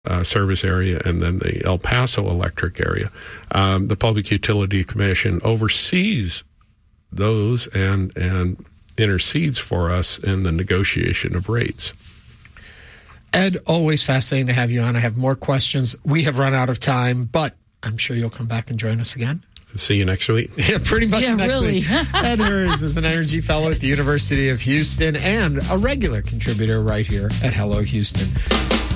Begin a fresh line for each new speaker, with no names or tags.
service area and then the El Paso electric area. The Public Utility Commission oversees those and intercedes for us in the negotiation of rates.
Ed, always fascinating to have you on. I have more questions. We have run out of time, but I'm sure you'll come back and join us again.
See you next week.
Yeah, pretty much next
really.
week. Ed Hers is an energy fellow at the University of Houston and a regular contributor right here at Hello Houston.